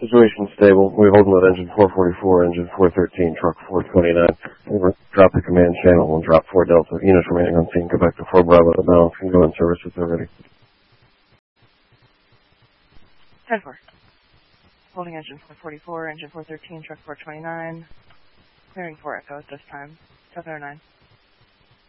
Situation stable. We're holding at engine 444, engine 413, truck 429. Over. Drop the command channel and drop 4 Delta. Units remaining on scene. Go back to 4 Bravo. The balance can go in service if they're ready. 10-4. Holding engine 444, engine 413, truck 429. Clearing 4 Echo at this time. 709.